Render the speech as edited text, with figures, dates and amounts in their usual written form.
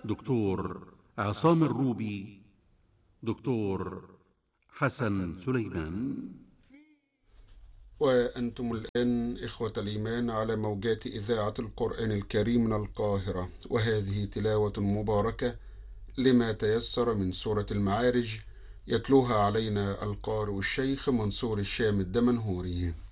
دكتور عصام الروبي، دكتور حسن سليمان. وأنتم الآن إخوة الإيمان على موجات إذاعة القرآن الكريم من القاهرة، وهذه تلاوة مباركة لما تيسر من سورة المعارج، يتلوها علينا القارئ الشيخ منصور الشام الدمنهوري.